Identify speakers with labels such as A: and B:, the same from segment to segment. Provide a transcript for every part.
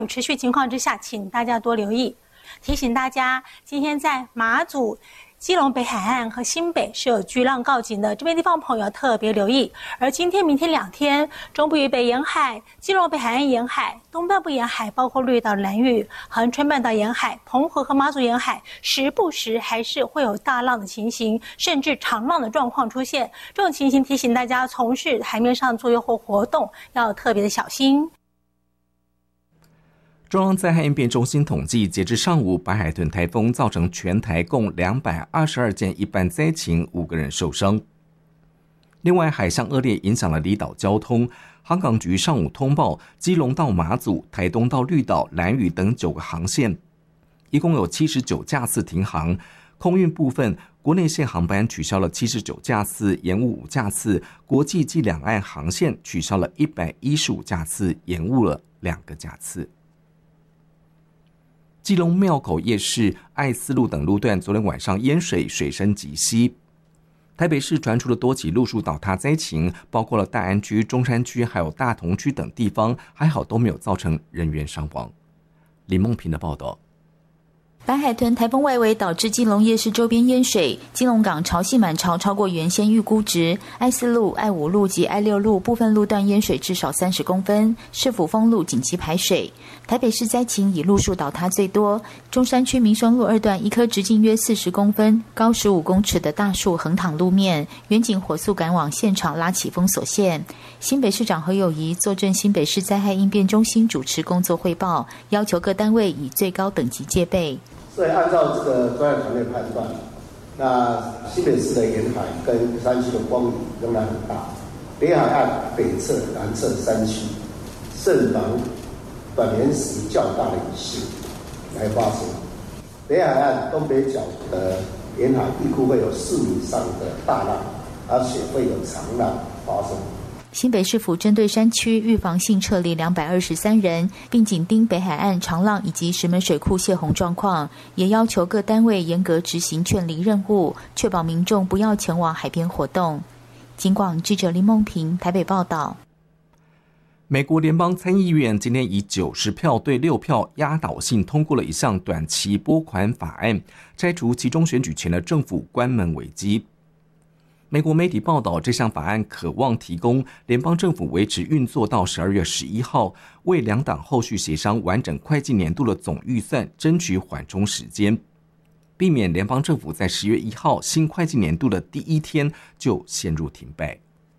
A: 持续情况之下，请大家多留意。提醒大家，今天在马祖、基隆北海岸和新北是有巨浪告警的，这边地方朋友特别留意。而今天、明天2天，中部以北沿海、基隆北海岸沿海、东半部沿海，包括绿岛、兰屿、恒春半岛沿海、澎湖和马祖沿海，时不时还是会有大浪的情形，甚至长浪的状况出现。这种情形提醒大家，从事海面上作业或活动要特别的小心。
B: 中央灾害应变中心统计，截至上午，白海豚台风造成全台共222件一般灾情，5个人受伤。另外，海象恶劣影响了离岛交通。航港局上午通报，基隆到马祖、台东到绿岛、兰屿等9个航线，一共有79架次停航。空运部分，国内线航班取消了79架次，延误5架次；国际及两岸航线取消了115架次，延误了2个架次。基隆庙口夜市、爱四路等路段昨天晚上淹水，水深及膝。台北市传出了多起路树倒塌灾情，包括了大安区、中山区还有大同区等地方，还好都没有造成人员伤亡。林梦平的报道。
C: 白海豚台风外围导致基隆夜市周边淹水，基隆港潮汐满潮超过原先预估值，爱四路、爱五路及爱六路部分路段淹水至少30公分，市府封路紧急排水。台北市灾情以路树倒塌最多，中山区民生路2段一棵直径约40公分、高15公尺的大树横躺路面，远警火速赶往现场拉起封锁线。新北市长何友宜坐镇新北市灾害应变中心主持工作汇报，要求各单位以最高等级戒备。
D: 所以按照这个专业团队判断，那新北市的沿海跟山区的风雨仍然很大，北海岸北侧、南侧山区慎防短延时较大的雨势来发生。北海岸东北角的沿海预估会有4米以上的大浪，而且会有长浪发生。
C: 新北市府针对山区预防性撤离223人，并紧盯北海岸长浪以及石门水库泄洪状况，也要求各单位严格执行劝离任务，确保民众不要前往海边活动。警广记者林梦平台北报道。
B: 美国联邦参议院今天以90票对6票压倒性通过了一项短期拨款法案，拆除期中选举前的政府关门危机。美国媒体报道，这项法案渴望提供联邦政府维持运作到12月11号，为两党后续协商完整会计年度的总预算争取缓冲时间，避免联邦政府在10月1号新会计年度的第1天就陷入停摆。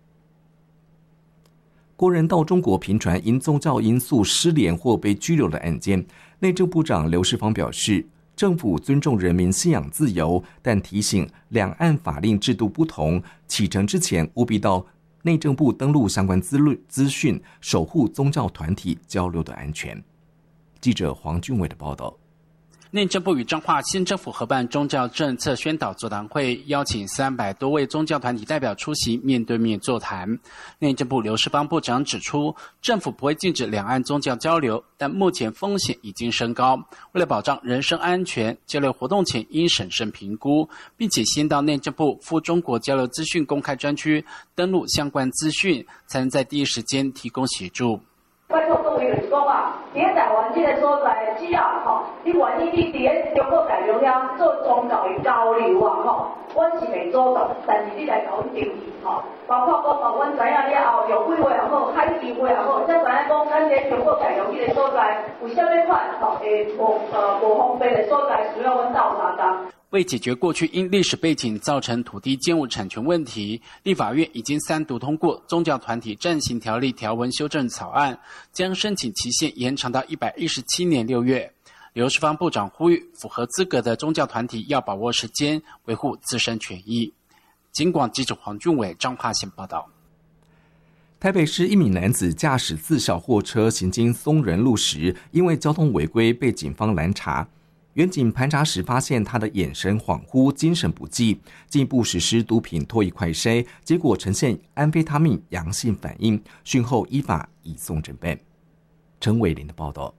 B: 国人到中国频传因宗教因素失联或被拘留的案件，内政部长刘世芳表示，政府尊重人民信仰自由，但提醒两岸法令制度不同，启程之前务必到内政部登录相关资讯，守护宗教团体交流的安全。记者黄俊伟的报道。
E: 内政部与彰化县政府合办宗教政策宣导座谈会，邀请300多位宗教团体代表出席面对面座谈。内政部刘世芳部长指出，政府不会禁止两岸宗教交流，但目前风险已经升高，为了保障人身安全，交流活动前应审慎评估，并且先到内政部赴中国交流资讯公开专区登录相关资讯，才能在第一时间提供协助。
F: 拜托各位就是讲啊，伫咧台湾这个所在，只要你愿意伫咧中国大陆遐做宗教的交流啊，阮是袂阻挡，但是你来甲阮登记包括讲阮知影了后，有规划也好，海地会也好，才知影讲咱咧中国大陆这个所在有啥物款无方便的所在，需要阮到查工。
E: 为解决过去因历史背景造成土地建物产权问题，立法院已经3读通过宗教团体暂行条例条文修正草案，将申请期限延长到117年6月。刘世芳部长呼吁，符合资格的宗教团体要把握时间，维护自身权益。警广记者黄俊伟彰化县报道。
B: 台北市一名男子驾驶自小货车行经松仁路时，因为交通违规被警方拦查。员警盘查时发现他的眼神恍惚、精神不济，进一步实施毒品唾液快筛，结果呈现安非他命阳性反应，讯后依法移送侦办。陈伟林的报道。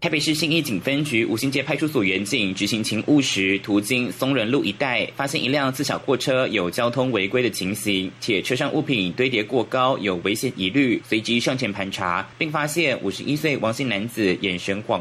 G: 台北市信义警分局吴兴街派出所员警执行勤务时，途经松仁路一带，发现一辆自小货车有交通违规的情形，且车上物品堆叠过高，有危险疑虑，随即上前盘查，并发现51岁王姓男子眼神恍